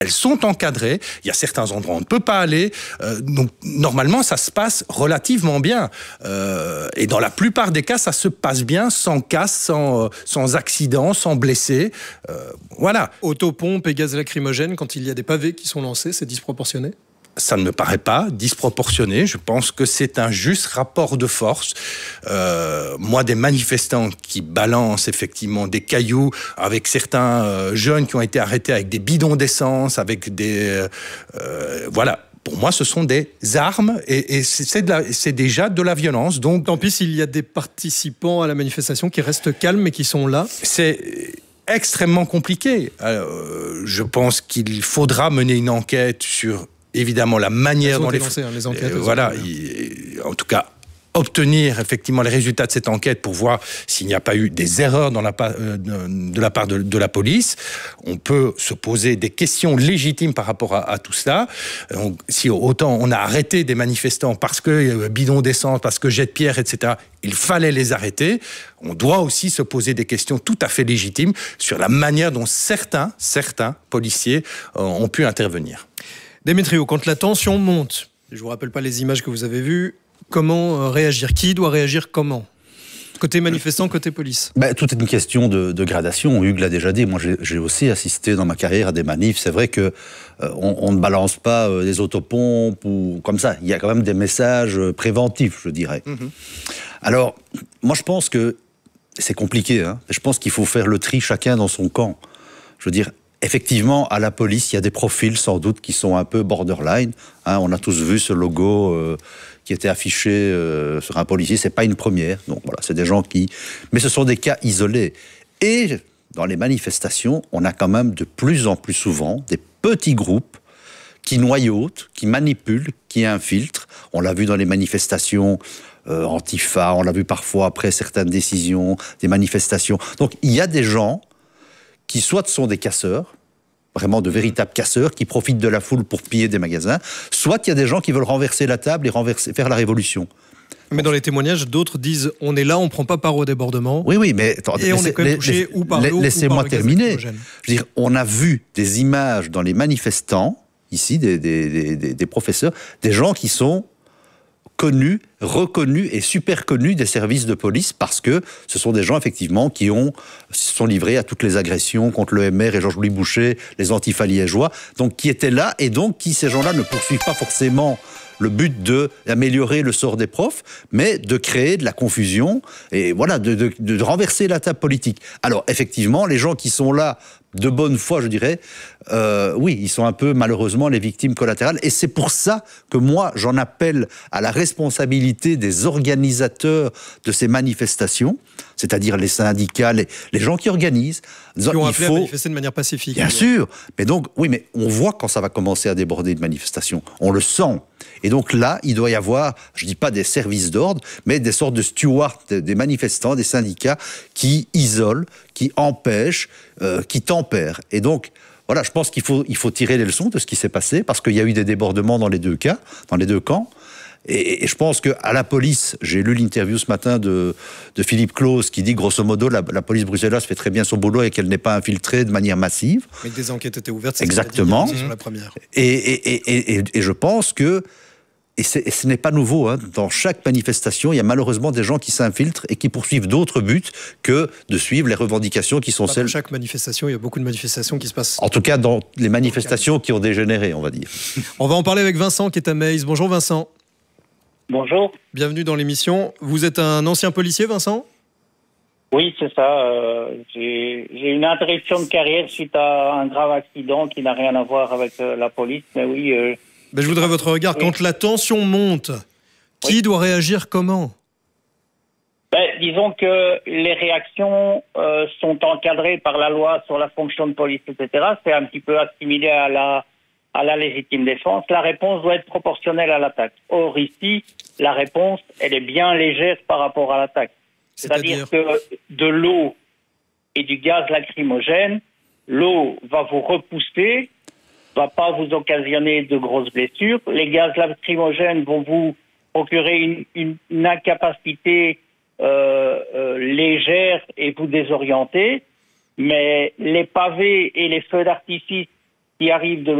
elles sont encadrées. Il y a certains endroits où on ne peut pas aller. Donc, normalement, ça se passe relativement bien. Et dans la plupart des cas, ça se passe bien, sans casse, sans accident, sans blessé. Voilà. Autopompe et gaz lacrymogène, quand il y a des pavés qui sont lancés, c'est disproportionné ? Ça ne me paraît pas disproportionné. Je pense que c'est un juste rapport de force. Moi, des manifestants qui balancent effectivement des cailloux avec certains jeunes qui ont été arrêtés avec des bidons d'essence, avec des... voilà. Pour moi, ce sont des armes et c'est déjà de la violence. Donc, tant pis s'il y a des participants à la manifestation qui restent calmes et qui sont là. C'est extrêmement compliqué. Je pense qu'il faudra mener une enquête sur... évidemment, la manière dont les enquêtes. Voilà, en tout cas, obtenir effectivement les résultats de cette enquête pour voir s'il n'y a pas eu des erreurs de la part de la police. On peut se poser des questions légitimes par rapport à tout cela. Si autant on a arrêté des manifestants parce que bidon d'essence, parce que jet de pierre, etc., il fallait les arrêter. On doit aussi se poser des questions tout à fait légitimes sur la manière dont certains policiers ont pu intervenir. Démétrio, quand la tension monte, je ne vous rappelle pas les images que vous avez vues, comment réagir ? Qui doit réagir comment ? Côté manifestant, côté police ? Tout est une question de gradation. Hugues l'a déjà dit. Moi, j'ai aussi assisté dans ma carrière à des manifs. C'est vrai que on ne balance pas des autopompes ou comme ça. Il y a quand même des messages préventifs, je dirais. Alors, moi, je pense que c'est compliqué. Je pense qu'il faut faire le tri chacun dans son camp. Je veux dire, effectivement, à la police, il y a des profils sans doute qui sont un peu borderline. On a tous vu ce logo qui était affiché sur un policier. C'est pas une première. Donc voilà, c'est des gens qui... Mais ce sont des cas isolés. Et dans les manifestations, on a quand même de plus en plus souvent des petits groupes qui noyautent, qui manipulent, qui infiltrent. On l'a vu dans les manifestations Antifa, on l'a vu parfois après certaines décisions, des manifestations. Donc il y a des gens qui soit sont des casseurs, vraiment de véritables casseurs, qui profitent de la foule pour piller des magasins, soit il y a des gens qui veulent renverser la table et faire la révolution. Mais dans les témoignages, d'autres disent on est là, on ne prend pas part au débordement. Oui, mais et on est quand même touché ou par l'eau laissez-moi terminer. Je veux dire, on a vu des images dans les manifestants, ici, des professeurs, des gens qui sont connus, reconnus et super connus des services de police parce que ce sont des gens effectivement qui se sont livrés à toutes les agressions contre le MR et Georges-Louis Boucher, les antifas liégeois, donc qui étaient là et donc qui, ces gens-là, ne poursuivent pas forcément le but d'améliorer le sort des profs, mais de créer de la confusion et voilà, de renverser la table politique. Alors effectivement, les gens qui sont là de bonne foi, je dirais, oui, ils sont un peu malheureusement les victimes collatérales. Et c'est pour ça que moi, j'en appelle à la responsabilité des organisateurs de ces manifestations, c'est-à-dire les syndicats, les gens qui organisent. Qui ont appelé à manifester de manière pacifique. Bien sûr. Mais donc, oui, mais on voit quand ça va commencer à déborder de manifestations. On le sent. Et donc là, il doit y avoir, je ne dis pas des services d'ordre, mais des sortes de stewards des manifestants, des syndicats qui isolent, qui empêchent, qui tempèrent. Et donc, voilà, je pense qu'il faut tirer les leçons de ce qui s'est passé, parce qu'il y a eu des débordements dans les deux cas, dans les deux camps. Et je pense qu'à la police, j'ai lu l'interview ce matin de Philippe Claus qui dit grosso modo la police bruxelloise fait très bien son boulot et qu'elle n'est pas infiltrée de manière massive. Mais que des enquêtes étaient ouvertes, c'est exactement. sur la première. Et je pense que, et ce n'est pas nouveau, dans chaque manifestation, il y a malheureusement des gens qui s'infiltrent et qui poursuivent d'autres buts que de suivre les revendications qui sont celles... Dans chaque manifestation, il y a beaucoup de manifestations qui se passent... En tout cas, dans les manifestations qui ont dégénéré, on va dire. On va en parler avec Vincent qui est à Meise. Bonjour Vincent. Bonjour. Bienvenue dans l'émission. Vous êtes un ancien policier, Vincent ? Oui, c'est ça. J'ai une interruption de carrière suite à un grave accident qui n'a rien à voir avec la police. Mais oui. Je voudrais votre regard. Quand la tension monte, qui doit réagir comment ? Disons que les réactions sont encadrées par la loi sur la fonction de police, etc. C'est un petit peu assimilé à la légitime défense. La réponse doit être proportionnelle à l'attaque. Or, ici, la réponse, elle est bien légère par rapport à l'attaque. C'est-à-dire que de l'eau et du gaz lacrymogène, l'eau va vous repousser, va pas vous occasionner de grosses blessures. Les gaz lacrymogènes vont vous procurer une incapacité légère et vous désorienter. Mais les pavés et les feux d'artifice qui arrivent de